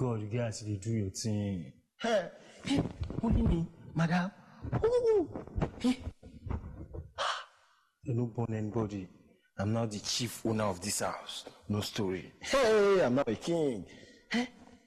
God, you guys, you do your thing. Hey, only me, madam. Hey. You don't burn anybody. I'm now the chief owner of this house. No story. Hey, I'm not a king. Hey.